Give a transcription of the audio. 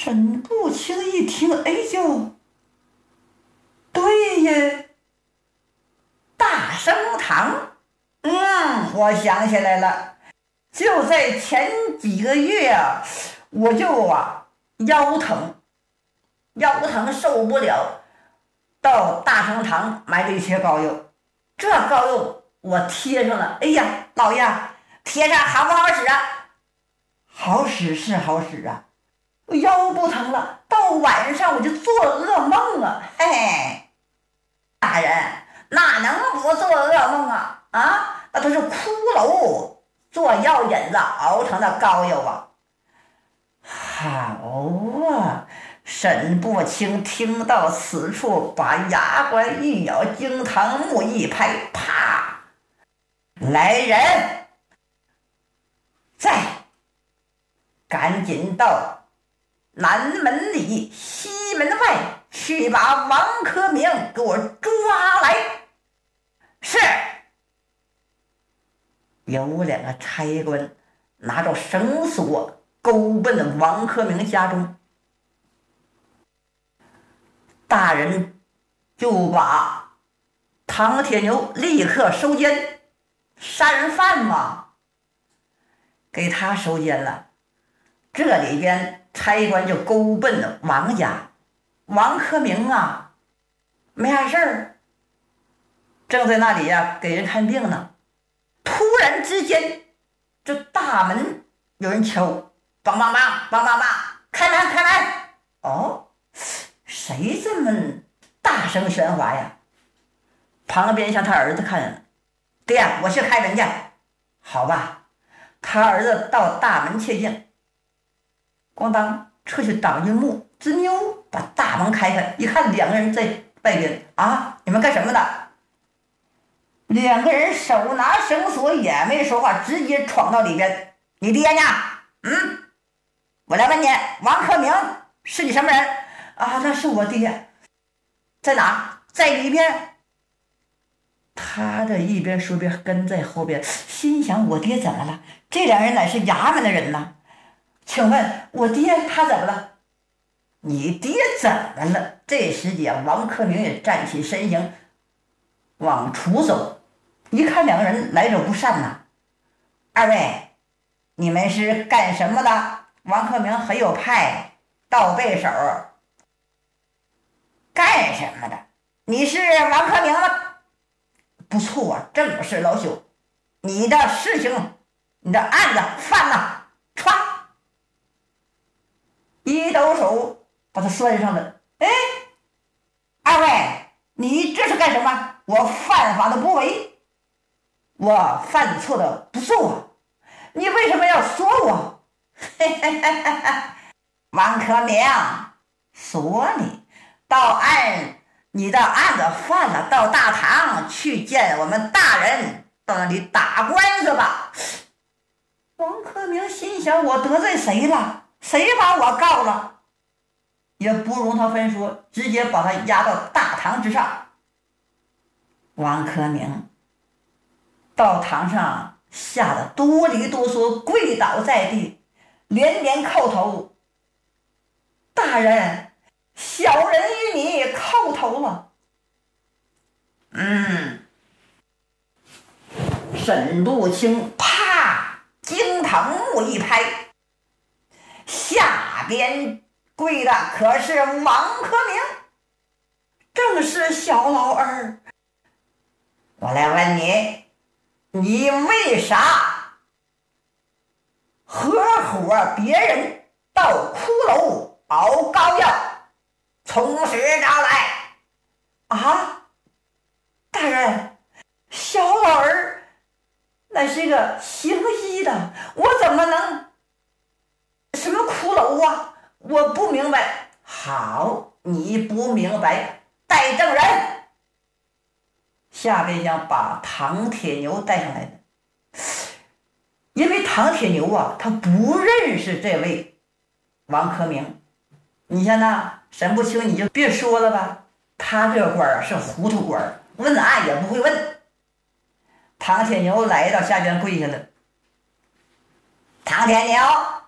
沈不清一听，哎呦，对耶，大升堂。我想起来了，就在前几个月啊，我就腰疼受不了，到大升堂买了一些膏药。这膏药我贴上了，哎呀，老爷，贴上好不好使啊？好使是好使啊，我腰不疼了，到晚上我就做噩梦了。嘿嘿，大人哪能不做噩梦啊？那都是骷髅做药引子熬成的膏药啊。好啊，沈不清听到此处，把牙关一咬，惊堂木一拍，啪！来人，在赶紧到南门里西门外去把王克明给我抓来。是。有两个差官拿着绳索勾奔了王克明家中，大人就把唐铁牛立刻收监，杀人犯嘛，给他收监了。这里边差官就勾奔了王家，王克明啊，没啥事儿，正在那里给人看病呢。突然之间，这大门有人敲，梆梆梆梆梆梆，开门开门！哦，谁这么大声喧哗呀？旁边向他儿子看了，爹，我去开门去。好吧，他儿子到大门切进，咣当撤去挡阴木，吱扭把大门开开，一看两个人在外边你们干什么的？两个人手拿绳索，也没说话，直接闯到里边。你爹呢？我来问你，王克明是你什么人？那是我爹。在哪？在里边。他这一边说边跟在后边，心想我爹怎么了？这两人乃是衙门的人呢，请问我爹他怎么了？你爹怎么了？这时间王克明也站起身形往出走，一看两个人来者不善呐。二位，你们是干什么的？王克明很有派，倒背手。干什么的？你是王克明吗？不错，正是老朽。你的事情，你的案子犯了，歘，一抖手把他拴上了。二位，你这是干什么？我犯法的不为，我犯错的不做，你为什么要锁我？王克明，锁你你的案子犯了，到大堂去见我们大人，到那里打官司吧。王克明心想，我得罪谁了？谁把我告了？也不容他分说，直接把他押到大堂之上。王克明到堂上吓得哆里哆嗦，跪倒在地，连连叩头。大人，小人与你叩头了。沈不清啪惊堂木一拍，下边跪的可是王克明，正是小老二。我来问你，你为啥合伙别人到骷髅熬膏药，从实招来？大人，小老儿乃是个行医的，我怎么能什么骷髅啊？我不明白。好，你不明白，带证人。下边想把唐铁牛带上来的，因为唐铁牛他不认识这位王克明。你像沈不清，你就别说了吧，他这个官是糊涂官，问案也不会问。唐铁牛来到下边跪下了。唐铁牛，